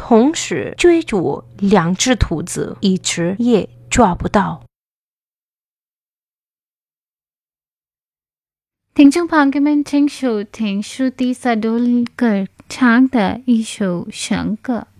同时追逐2只兔子，一直也抓不到。 听众朋友们，请收听Shruti Sadolkar唱的一首圣歌。